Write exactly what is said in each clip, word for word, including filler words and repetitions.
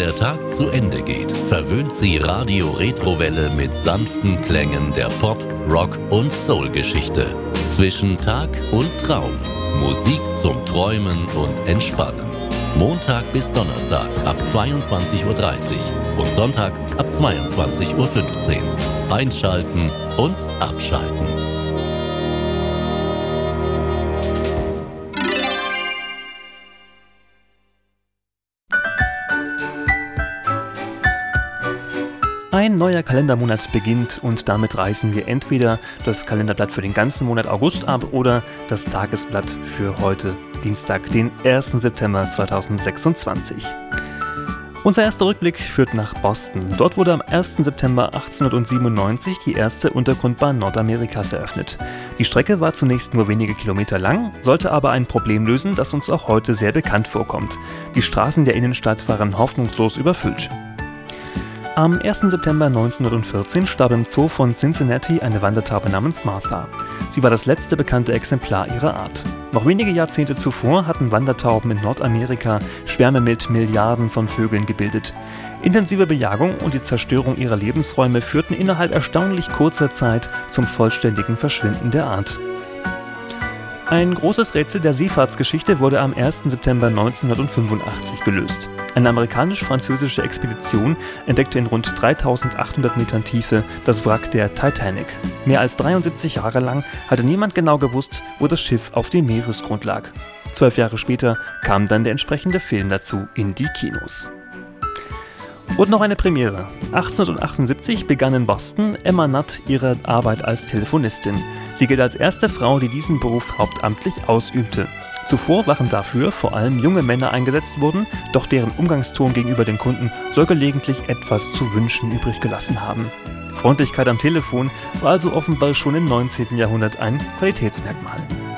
der Tag zu Ende geht, verwöhnt sie Radio Retrowelle mit sanften Klängen der Pop-, Rock- und Soul-Geschichte. Zwischen Tag und Traum. Musik zum Träumen und Entspannen. Montag bis Donnerstag ab zweiundzwanzig Uhr dreißig und Sonntag ab zweiundzwanzig Uhr fünfzehn. Einschalten und abschalten. Ein neuer Kalendermonat beginnt und damit reißen wir entweder das Kalenderblatt für den ganzen Monat August ab oder das Tagesblatt für heute, Dienstag, den ersten September zweitausendsechsundzwanzig. Unser erster Rückblick führt nach Boston. Dort wurde am ersten September achtzehnhundertsiebenundneunzig die erste Untergrundbahn Nordamerikas eröffnet. Die Strecke war zunächst nur wenige Kilometer lang, sollte aber ein Problem lösen, das uns auch heute sehr bekannt vorkommt. Die Straßen der Innenstadt waren hoffnungslos überfüllt. Am ersten September neunzehnhundertvierzehn starb im Zoo von Cincinnati eine Wandertaube namens Martha. Sie war das letzte bekannte Exemplar ihrer Art. Noch wenige Jahrzehnte zuvor hatten Wandertauben in Nordamerika Schwärme mit Milliarden von Vögeln gebildet. Intensive Bejagung und die Zerstörung ihrer Lebensräume führten innerhalb erstaunlich kurzer Zeit zum vollständigen Verschwinden der Art. Ein großes Rätsel der Seefahrtsgeschichte wurde am ersten September neunzehnhundertfünfundachtzig gelöst. Eine amerikanisch-französische Expedition entdeckte in rund dreitausendachthundert Metern Tiefe das Wrack der Titanic. Mehr als dreiundsiebzig Jahre lang hatte niemand genau gewusst, wo das Schiff auf dem Meeresgrund lag. Zwölf Jahre später kam dann der entsprechende Film dazu in die Kinos. Und noch eine Premiere. achtzehnhundertachtundsiebzig begann in Boston Emma Nutt ihre Arbeit als Telefonistin. Sie gilt als erste Frau, die diesen Beruf hauptamtlich ausübte. Zuvor waren dafür vor allem junge Männer eingesetzt worden, doch deren Umgangston gegenüber den Kunden soll gelegentlich etwas zu wünschen übrig gelassen haben. Freundlichkeit am Telefon war also offenbar schon im neunzehnten Jahrhundert ein Qualitätsmerkmal.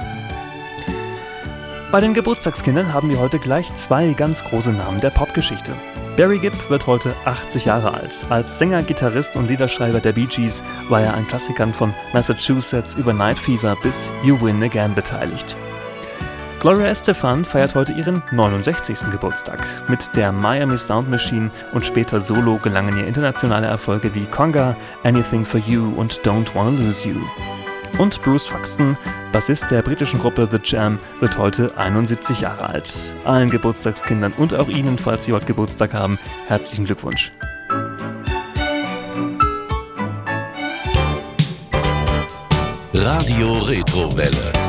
Bei den Geburtstagskindern haben wir heute gleich zwei ganz große Namen der Popgeschichte. Barry Gibb wird heute achtzig Jahre alt. Als Sänger, Gitarrist und Liederschreiber der Bee Gees war er an Klassikern von Massachusetts über Night Fever bis You Win Again beteiligt. Gloria Estefan feiert heute ihren neunundsechzigsten Geburtstag. Mit der Miami Sound Machine und später solo gelangen ihr internationale Erfolge wie Conga, Anything for You und Don't Wanna Lose You. Und Bruce Foxton, Bassist der britischen Gruppe The Jam, wird heute einundsiebzig Jahre alt. Allen Geburtstagskindern und auch Ihnen, falls Sie heute Geburtstag haben, herzlichen Glückwunsch. Radio Retrowelle.